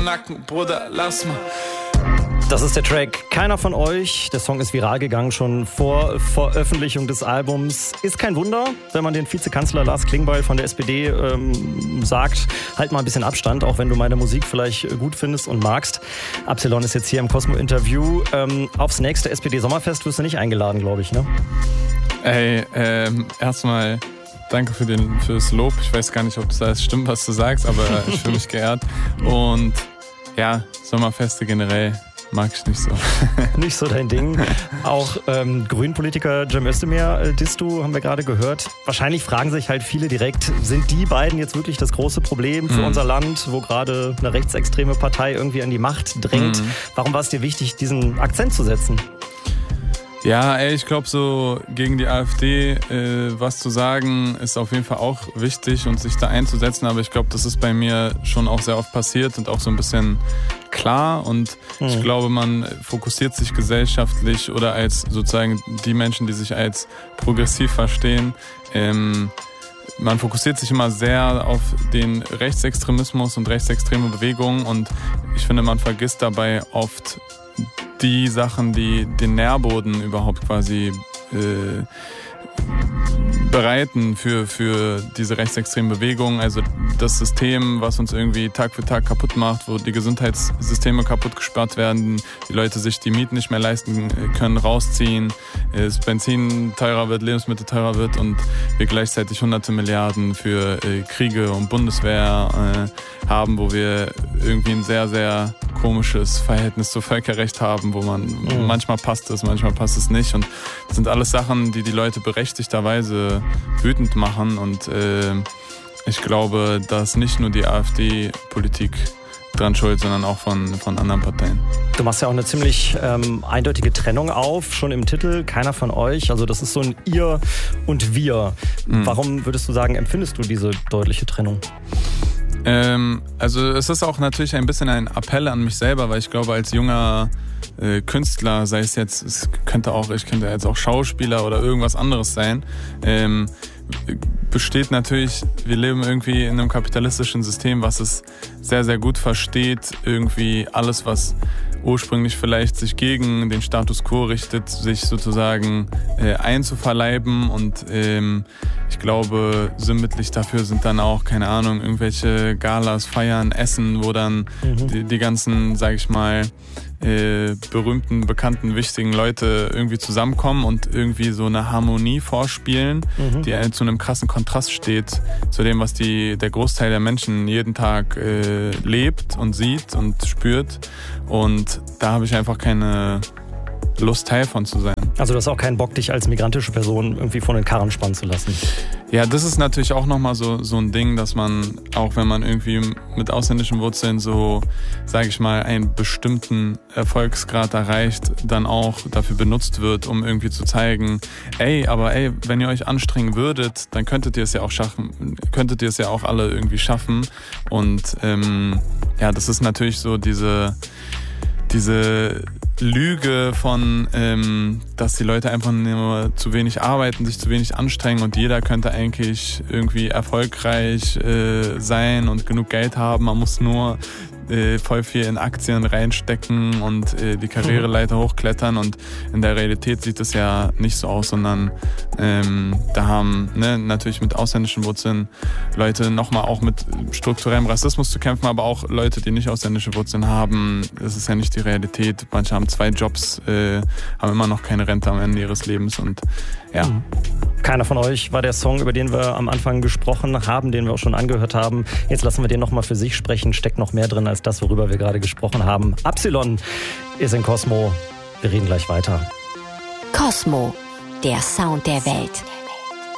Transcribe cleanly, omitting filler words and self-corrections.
Nacken, Bruder, lass mal. Das ist der Track Keiner von euch. Der Song ist viral gegangen, schon vor Veröffentlichung des Albums. Ist kein Wunder, wenn man den Vizekanzler Lars Klingbeil von der SPD sagt, halt mal ein bisschen Abstand, auch wenn du meine Musik vielleicht gut findest und magst. Absilon ist jetzt hier im Cosmo-Interview. Aufs nächste SPD-Sommerfest wirst du nicht eingeladen, glaube ich, ne? Ey, erstmal danke fürs Lob. Ich weiß gar nicht, ob das alles stimmt, was du sagst, aber ich fühle mich geehrt. Und ja, Sommerfeste generell mag ich nicht so. Nicht so dein Ding. Auch Grünen-Politiker Cem Özdemir disst du, haben wir gerade gehört. Wahrscheinlich fragen sich halt viele direkt, sind die beiden jetzt wirklich das große Problem für unser Land, wo gerade eine rechtsextreme Partei irgendwie an die Macht drängt? Warum war es dir wichtig, diesen Akzent zu setzen? Ja, ich glaube, so gegen die AfD was zu sagen, ist auf jeden Fall auch wichtig und sich da einzusetzen. Aber ich glaube, das ist bei mir schon auch sehr oft passiert und auch so ein bisschen klar. Und ich glaube, man fokussiert sich gesellschaftlich oder als sozusagen die Menschen, die sich als progressiv verstehen, man fokussiert sich immer sehr auf den Rechtsextremismus und rechtsextreme Bewegungen. Und ich finde, man vergisst dabei oft die Sachen, die den Nährboden überhaupt quasi bereiten für diese rechtsextremen Bewegungen. Also das System, was uns irgendwie Tag für Tag kaputt macht, wo die Gesundheitssysteme kaputt gespart werden, die Leute sich die Mieten nicht mehr leisten können, rausziehen, das Benzin teurer wird, Lebensmittel teurer wird und wir gleichzeitig hunderte Milliarden für Kriege und Bundeswehr haben, wo wir irgendwie ein sehr, sehr komisches Verhältnis zu Völkerrecht haben, wo man manchmal passt es, manchmal passt es nicht. Und das sind alles Sachen, die Leute berechtigterweise wütend machen. Und ich glaube, dass nicht nur die AfD-Politik dran schuld, sondern auch von anderen Parteien. Du machst ja auch eine ziemlich eindeutige Trennung auf, schon im Titel, keiner von euch. Also das ist so ein Ihr und Wir. Warum würdest du sagen, empfindest du diese deutliche Trennung? Also es ist auch natürlich ein bisschen ein Appell an mich selber, weil ich glaube, als junger Künstler, sei es jetzt, ich könnte jetzt auch Schauspieler oder irgendwas anderes sein, besteht natürlich, wir leben irgendwie in einem kapitalistischen System, was es sehr, sehr gut versteht, irgendwie alles, was ursprünglich vielleicht sich gegen den Status quo richtet, sich sozusagen einzuverleiben und ich glaube, sinnbildlich dafür sind dann auch, keine Ahnung, irgendwelche Galas, Feiern, Essen, wo dann die ganzen, sag ich mal, berühmten, bekannten, wichtigen Leute irgendwie zusammenkommen und irgendwie so eine Harmonie vorspielen, die zu einem krassen Kontrast steht zu dem, was der Großteil der Menschen jeden Tag lebt und sieht und spürt. Und da habe ich einfach keine Lust, Teil von zu sein. Also du hast auch keinen Bock, dich als migrantische Person irgendwie vor den Karren spannen zu lassen? Ja, das ist natürlich auch nochmal so ein Ding, dass man, auch wenn man irgendwie mit ausländischen Wurzeln so, sage ich mal, einen bestimmten Erfolgsgrad erreicht, dann auch dafür benutzt wird, um irgendwie zu zeigen, wenn ihr euch anstrengen würdet, dann könntet ihr es ja auch schaffen, könntet ihr es ja auch alle irgendwie schaffen. Und das ist natürlich so diese Lüge von, dass die Leute einfach nur zu wenig arbeiten, sich zu wenig anstrengen und jeder könnte eigentlich irgendwie erfolgreich sein und genug Geld haben. Man muss nur voll viel in Aktien reinstecken und die Karriereleiter hochklettern und in der Realität sieht es ja nicht so aus, sondern da haben natürlich mit ausländischen Wurzeln Leute nochmal auch mit strukturellem Rassismus zu kämpfen, aber auch Leute, die nicht ausländische Wurzeln haben. Das ist ja nicht die Realität. Manche haben 2 Jobs, haben immer noch keine Rente am Ende ihres Lebens und ja. Keiner von euch war der Song, über den wir am Anfang gesprochen haben, den wir auch schon angehört haben. Jetzt lassen wir den nochmal für sich sprechen. Steckt noch mehr drin als das, worüber wir gerade gesprochen haben. Absilon ist in Cosmo. Wir reden gleich weiter. Cosmo, der Sound der Welt.